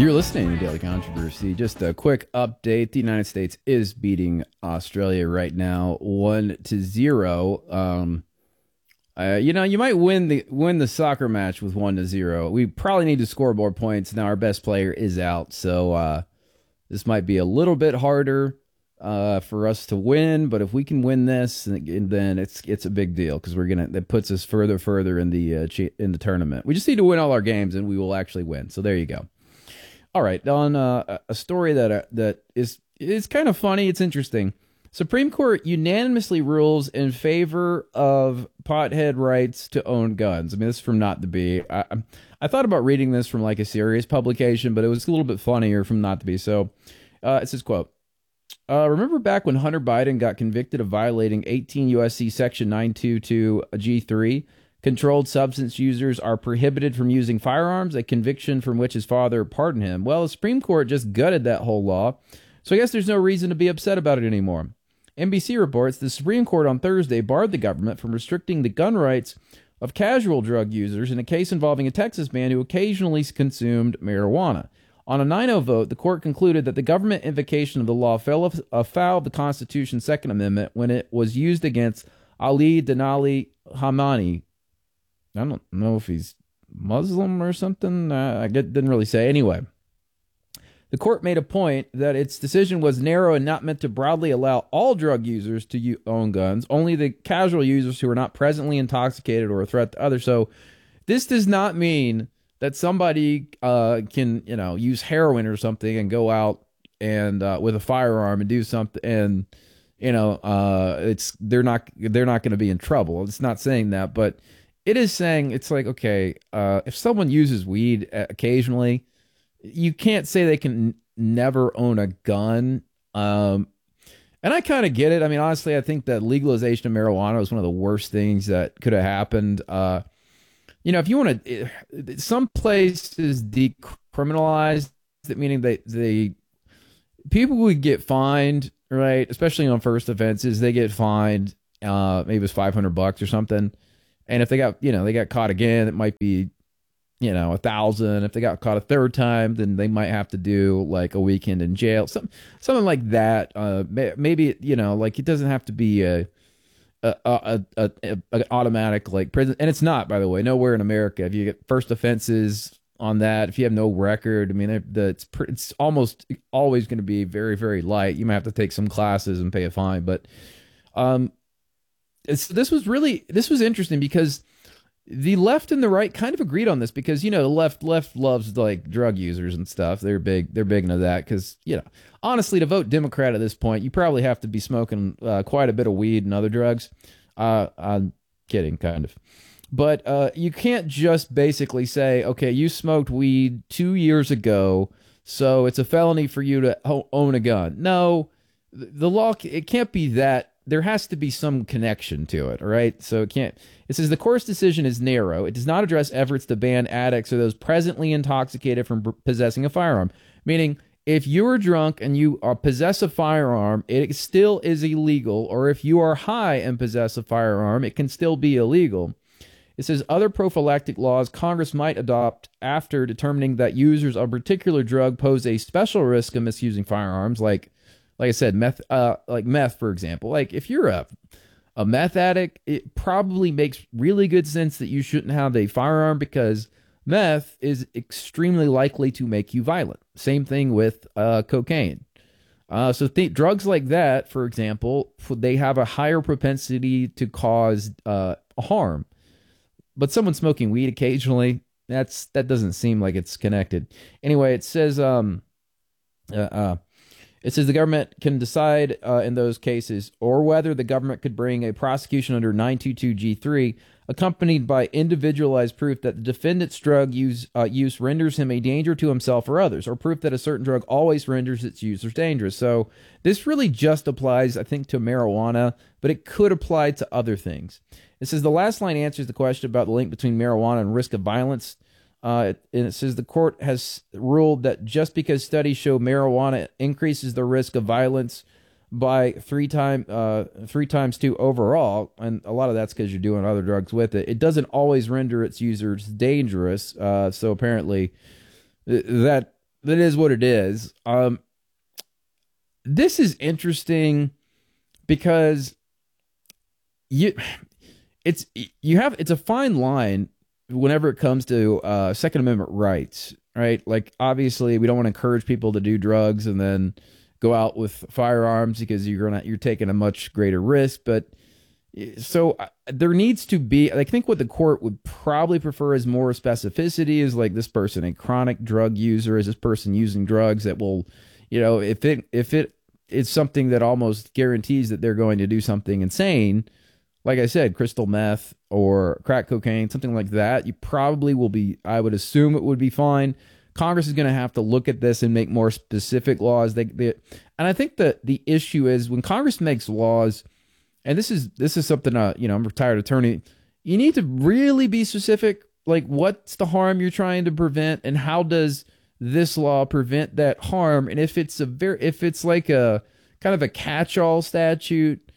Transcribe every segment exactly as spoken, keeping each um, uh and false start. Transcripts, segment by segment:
You're listening to Daily Controversy. Just a quick update. The United States is beating Australia right now, one to zero. Um, uh, you know, you might win the win the soccer match with one to zero. We probably need to score more points. Now our best player is out, so uh, this might be a little bit harder uh, for us to win. But if we can win this, then it's it's a big deal because we're gonna that puts us further further in the uh, in the tournament. We just need to win all our games, and we will actually win. So there you go. All right, on uh, a story that uh, that is is kind of funny. It's interesting. Supreme Court unanimously rules in favor of pothead rights to own guns. I mean, this is from Not to Be. I, I thought about reading this from like a serious publication, but it was a little bit funnier from Not to Be. So uh, it says, quote, uh, remember back when Hunter Biden got convicted of violating eighteen U S C Section nine twenty-two G three? Controlled substance users are prohibited from using firearms, a conviction from which his father pardoned him. Well, the Supreme Court just gutted that whole law, so I guess there's no reason to be upset about it anymore. N B C reports the Supreme Court on Thursday barred the government from restricting the gun rights of casual drug users in a case involving a Texas man who occasionally consumed marijuana. On a nine oh vote, the court concluded that the government invocation of the law fell afoul of the Constitution's Second Amendment when it was used against Ali Denali Hamani. I don't know if he's Muslim or something. Uh, I didn't really say. Anyway, the court made a point that its decision was narrow and not meant to broadly allow all drug users to u- own guns, only the casual users who are not presently intoxicated or a threat to others. So this does not mean that somebody uh, can, you know, use heroin or something and go out and uh, with a firearm and do something and, you know, uh, it's they're not they're not going to be in trouble. It's not saying that, but it is saying it's like, okay, uh, if someone uses weed occasionally, you can't say they can n- never own a gun. Um, and I kind of get it. I mean, honestly, I think that legalization of marijuana was one of the worst things that could have happened. Uh, you know, if you want to, some places decriminalize it, meaning they, they people would get fined, right? Especially on first offenses, they get fined. Uh, maybe it was five hundred bucks or something. And if they got, you know, they got caught again, it might be, you know, a thousand. If they got caught a third time, then they might have to do like a weekend in jail, some, something like that. Uh, maybe, you know, like it doesn't have to be a, a, a, a, a an automatic like prison. And it's not, by the way, nowhere in America. If you get first offenses on that, if you have no record, I mean, the, it's it's almost always going to be very, very light. You might have to take some classes and pay a fine, but, um. It's, this was really this was interesting because the left and the right kind of agreed on this because, you know, the left left loves like drug users and stuff. They're big. They're big into that because, you know, honestly, to vote Democrat at this point, you probably have to be smoking uh, quite a bit of weed and other drugs. Uh, I'm kidding, kind of. But uh, you can't just basically say, OK, you smoked weed two years ago, so it's a felony for you to ho- own a gun. No, the law, it can't be that. There has to be some connection to it, all right? So it can't. It says the court's decision is narrow. It does not address efforts to ban addicts or those presently intoxicated from b- possessing a firearm. Meaning, if you're drunk and you are, possess a firearm, it still is illegal. Or if you are high and possess a firearm, it can still be illegal. It says other prophylactic laws Congress might adopt after determining that users of a particular drug pose a special risk of misusing firearms, like. Like I said, meth, uh, like meth, for example. Like if you're a a meth addict, it probably makes really good sense that you shouldn't have a firearm because meth is extremely likely to make you violent. Same thing with uh, cocaine. Uh, so th- drugs like that, for example, they have a higher propensity to cause uh, harm. But someone smoking weed occasionally, that's that doesn't seem like it's connected. Anyway, it says. Um, uh, uh, It says the government can decide uh, in those cases or whether the government could bring a prosecution under nine twenty-two G three accompanied by individualized proof that the defendant's drug use, uh, use renders him a danger to himself or others, or proof that a certain drug always renders its users dangerous. So this really just applies, I think, to marijuana, but it could apply to other things. It says the last line answers the question about the link between marijuana and risk of violence. Uh, and it says the court has ruled that just because studies show marijuana increases the risk of violence by three time uh, three times two overall, and a lot of that's because you're doing other drugs with it, it doesn't always render its users dangerous. Uh, so apparently that that is what it is. Um, this is interesting because you it's you have it's a fine line whenever it comes to uh, Second Amendment rights, right? Like obviously we don't want to encourage people to do drugs and then go out with firearms because you're gonna you're taking a much greater risk. But so uh, there needs to be. I think what the court would probably prefer is more specificity. Is like this person a chronic drug user? Is this person using drugs that will, you know, if it if it is something that almost guarantees that they're going to do something insane, like I said, crystal meth or crack cocaine, something like that, you probably will be, I would assume it would be fine. Congress is going to have to look at this and make more specific laws. They, they, and I think that the issue is when Congress makes laws, and this is this is something, uh, you know, I'm a retired attorney, you need to really be specific, like what's the harm you're trying to prevent and how does this law prevent that harm? And if it's a very, if it's like a kind of a catch-all statute,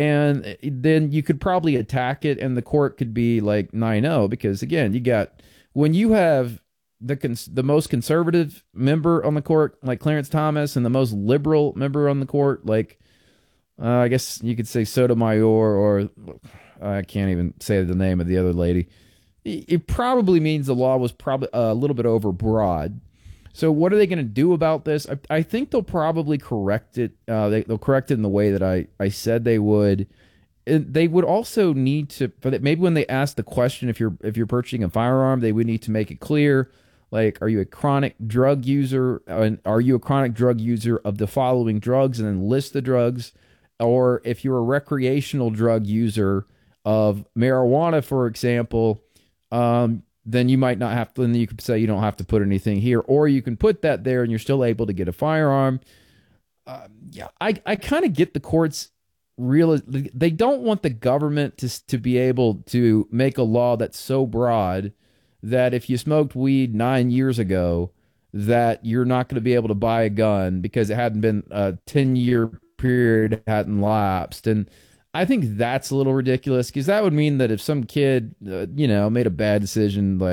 and then you could probably attack it and the court could be like nine oh, because again, you got, when you have the cons- the most conservative member on the court, like Clarence Thomas, and the most liberal member on the court, like, uh, I guess you could say Sotomayor, or I can't even say the name of the other lady. It probably means the law was probably a little bit overbroad. So what are they going to do about this? I, I think they'll probably correct it. Uh, they, they'll correct it in the way that I, I said they would. And they would also need to, for that, maybe when they ask the question, if you're if you're purchasing a firearm, they would need to make it clear, like, are you a chronic drug user? And are you a chronic drug user of the following drugs, and then list the drugs? Or if you're a recreational drug user of marijuana, for example, um, then you might not have to, then you could say you don't have to put anything here, or you can put that there and you're still able to get a firearm. Uh, yeah, I, I kind of get the courts real. They don't want the government to, to be able to make a law that's so broad that if you smoked weed nine years ago, that you're not going to be able to buy a gun because it hadn't been a ten year period hadn't lapsed. And I think that's a little ridiculous, because that would mean that if some kid, uh, you know, made a bad decision, like,